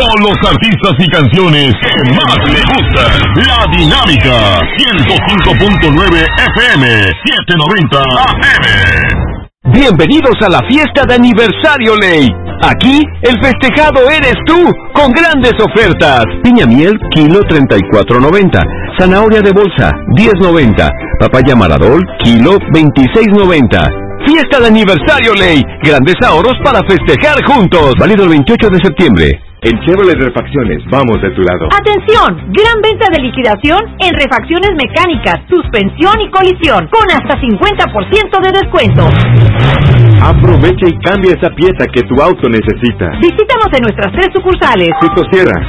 con los artistas y canciones que más le gustan. La Dinámica, 105.9 FM, 790 AM. Bienvenidos a la fiesta de aniversario Ley. Aquí, el festejado eres tú, con grandes ofertas. Piña miel, kilo 34.90. Zanahoria de bolsa, 10.90. Papaya Maradol, kilo 26.90. Fiesta de aniversario Ley. Grandes ahorros para festejar juntos. Válido el 28 de septiembre. En Chevrolet Refacciones, vamos de tu lado. ¡Atención! Gran venta de liquidación en refacciones mecánicas, suspensión y colisión, con hasta 50% de descuento. Aprovecha y cambia esa pieza que tu auto necesita. Visítanos en nuestras 3 sucursales. Cristo Sierra,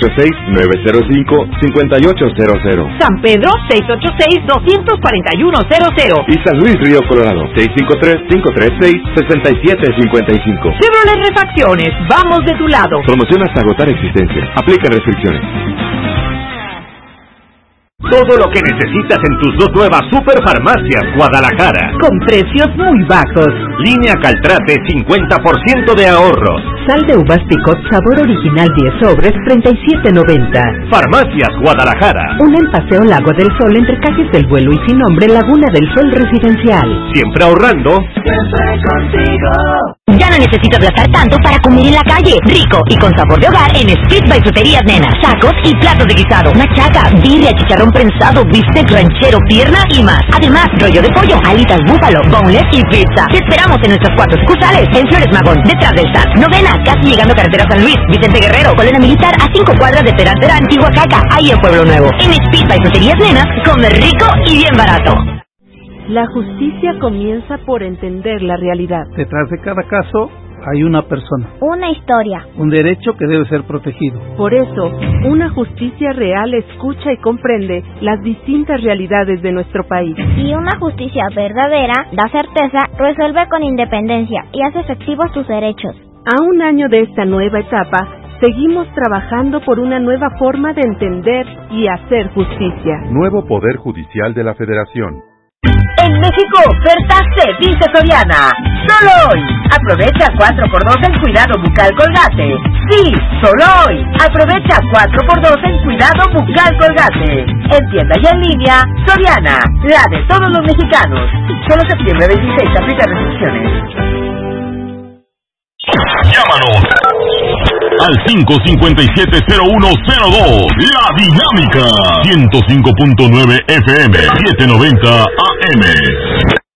686-905-5800. San Pedro, 686-24100. Y San Luis Río Colorado, 653-536-6755. Chevrolet Refacciones, vamos de tu lado. Promoción hasta agotar existencia. Aplica restricciones. Todo lo que necesitas en tus 2 nuevas Superfarmacias Guadalajara. Con precios muy bajos. Línea Caltrate, 50% de ahorros. Sal de uvas Picot sabor original 10 sobres, 37.90. Farmacias Guadalajara. Una en Paseo Lago del Sol entre calles del Vuelo y Sin Nombre, Laguna del Sol Residencial. Siempre ahorrando. Siempre contigo. Ya no necesitas gastar tanto para comer en la calle. Rico y con sabor de hogar en Street by Fruterías Nena. Tacos y platos de guisado, machaca, birria, chicharrón prensado, bistec ranchero, pierna y más. Además, rollo de pollo, alitas búfalo, boneless y pizza. Te esperamos en nuestras 4 sucursales. En Flores Magón, detrás del SAT. Novena, casi llegando a Carretera San Luis. Vicente Guerrero, Colonia Militar, a 5 cuadras de Perantera, Antigua Caca. Ahí en Pueblo Nuevo. En Street by Fruterías Nenas, come rico y bien barato. La justicia comienza por entender la realidad. Detrás de cada caso hay una persona. Una historia. Un derecho que debe ser protegido. Por eso, una justicia real escucha y comprende las distintas realidades de nuestro país. Y una justicia verdadera da certeza, resuelve con independencia y hace efectivos sus derechos. A un año de esta nueva etapa, seguimos trabajando por una nueva forma de entender y hacer justicia. Nuevo Poder Judicial de la Federación. En México, ofertas se dice Soriana. Solo hoy. Aprovecha 4x2 en cuidado bucal Colgate. Sí, solo hoy. Aprovecha 4x2 en cuidado bucal Colgate. En tienda y en línea, Soriana, la de todos los mexicanos. Solo septiembre 26, aplica restricciones. Llámanos al 557-0102. La Dinámica, 105.9 FM, 790 AM.